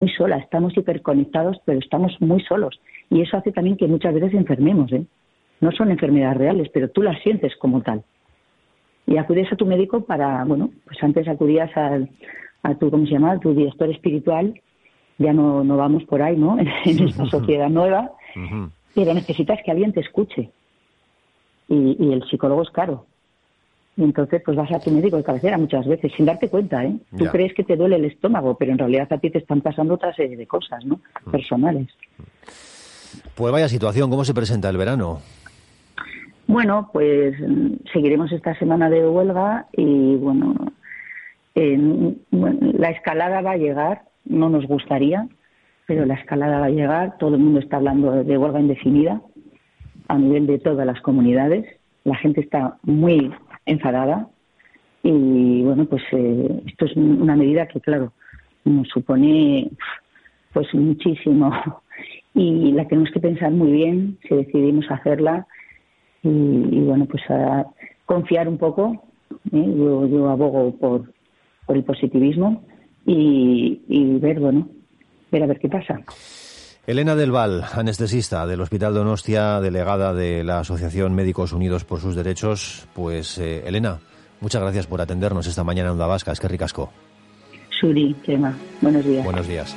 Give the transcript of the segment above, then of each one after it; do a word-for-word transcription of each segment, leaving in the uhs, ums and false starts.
muy sola, estamos hiperconectados, pero estamos muy solos. Y eso hace también que muchas veces enfermemos, ¿eh? No son enfermedades reales, pero tú las sientes como tal. Y acudes a tu médico para, bueno, pues antes acudías al, a tu, ¿cómo se llama?, a tu director espiritual. Ya no, no vamos por ahí, ¿no?, en, en esta sociedad nueva, uh-huh. Pero necesitas que alguien te escuche. Y, y el psicólogo es caro. Y entonces pues vas a tu médico de cabecera muchas veces, sin darte cuenta, ¿eh? Tú ya. crees que te duele el estómago, pero en realidad a ti te están pasando otra serie de cosas, ¿no?, uh-huh. personales. Pues vaya situación, ¿cómo se presenta el verano? Bueno, pues seguiremos esta semana de huelga y, bueno, eh, bueno, la escalada va a llegar, no nos gustaría, pero la escalada va a llegar. Todo el mundo está hablando de huelga indefinida a nivel de todas las comunidades. La gente está muy enfadada y, bueno, pues eh, esto es una medida que, claro, nos supone pues muchísimo y la tenemos que pensar muy bien si decidimos hacerla. Y, y bueno, pues a confiar un poco, ¿eh? yo, yo abogo por, por el positivismo y, y ver, bueno, ver a ver qué pasa. Elena del Val, anestesista del Hospital Donostia, delegada de la Asociación Médicos Unidos por sus Derechos. Pues, eh, Elena, muchas gracias por atendernos esta mañana en Onda Vasca. Es que ricasco. Suri, Chema, buenos días. Buenos días.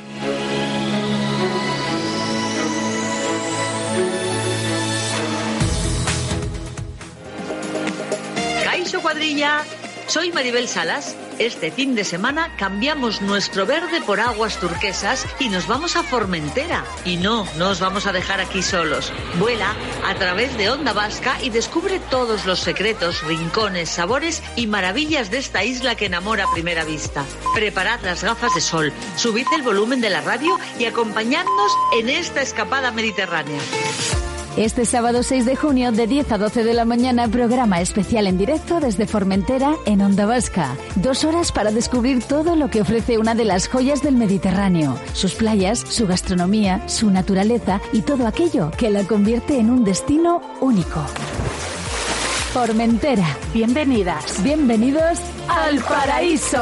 Cuadrilla, soy Maribel Salas. Este fin de semana cambiamos nuestro verde por aguas turquesas y nos vamos a Formentera. Y no, no os vamos a dejar aquí solos. Vuela a través de Onda Vasca y descubre todos los secretos, rincones, sabores y maravillas de esta isla que enamora a primera vista. Preparad las gafas de sol, subid el volumen de la radio y acompañadnos en esta escapada mediterránea. Este sábado seis de junio, de diez a doce de la mañana, programa especial en directo desde Formentera en Onda Vasca. Dos horas para descubrir todo lo que ofrece una de las joyas del Mediterráneo. Sus playas, su gastronomía, su naturaleza y todo aquello que la convierte en un destino único. Formentera. Bienvenidas. Bienvenidos al paraíso.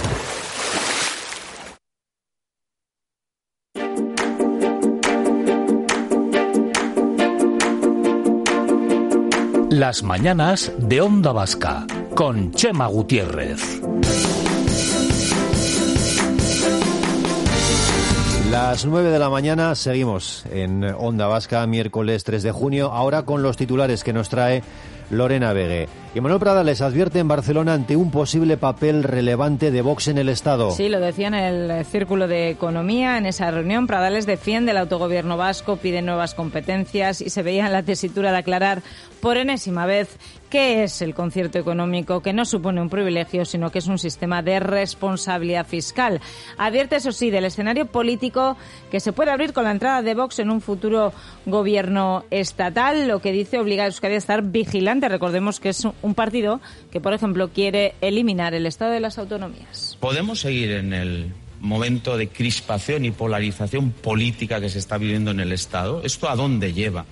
Las mañanas de Onda Vasca, con Chema Gutiérrez. Las nueve de la mañana seguimos en Onda Vasca, miércoles tres de junio, ahora con los titulares que nos trae Lorena Vegue. Y Manuel Prada les advierte en Barcelona ante un posible papel relevante de Vox en el Estado. Sí, lo decía en el Círculo de Economía. En esa reunión, Prada les defiende el autogobierno vasco, pide nuevas competencias y se veía en la tesitura de aclarar por enésima vez qué es el concierto económico, que no supone un privilegio, sino que es un sistema de responsabilidad fiscal. Advierte, eso sí, del escenario político que se puede abrir con la entrada de Vox en un futuro gobierno estatal, lo que dice obliga a Euskadi a estar vigilante. Recordemos que es un partido que, por ejemplo, quiere eliminar el estado de las autonomías. ¿Podemos seguir en el momento de crispación y polarización política que se está viviendo en el Estado? ¿Esto a dónde lleva?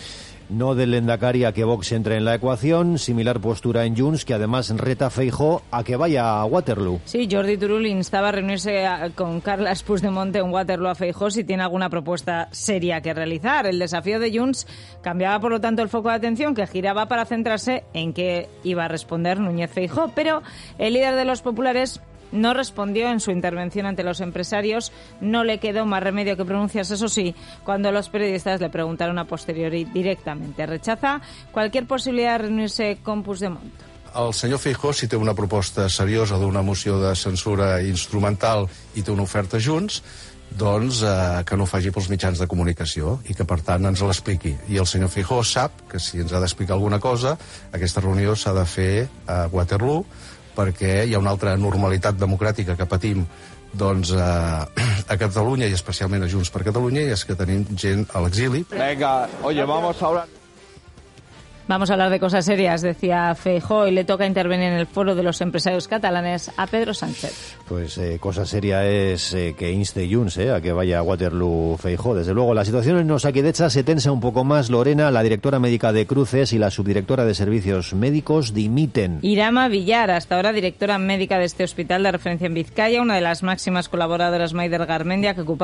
No del Lehendakari a que Vox entre en la ecuación, similar postura en Junts, que además reta a Feijóo a que vaya a Waterloo. Sí, Jordi Turull instaba a reunirse a, con Carles Puigdemont en Waterloo a Feijóo si tiene alguna propuesta seria que realizar. El desafío de Junts cambiaba, por lo tanto, el foco de atención, que giraba para centrarse en qué iba a responder Núñez Feijóo, pero el líder de los populares no respondió en su intervención ante los empresarios. No le quedó más remedio que pronunciarse, eso sí, cuando los periodistas le preguntaron a posteriori directamente. Rechaza cualquier posibilidad de reunirse con Puigdemont. El senyor Feijóo, si té una proposta seriosa d'una moció de censura instrumental i té una oferta Junts, doncs eh, que no ho faci pels mitjans de comunicació i que, per tant, ens l'expliqui. I el senyor Feijóo sap que si ens ha d'explicar alguna cosa, aquesta reunió s'ha de fer a Waterloo, perquè hi ha una altra normalitat democràtica que patim doncs, a, a Catalunya i especialment a Junts per Catalunya, i és que tenim gent a l'exili. Venga, oye, vamos a hablar... Vamos a hablar de cosas serias, decía Feijóo, y le toca intervenir en el foro de los empresarios catalanes a Pedro Sánchez. Pues eh, cosa seria es eh, que inste Junts eh, a que vaya a Waterloo Feijóo. Desde luego, la situación en Osakidetza se tensa un poco más. Lorena, la directora médica de Cruces, y la subdirectora de Servicios Médicos dimiten. Irama Villar, hasta ahora directora médica de este hospital de referencia en Vizcaya, una de las máximas colaboradoras, Maider Garmendia, que ocupa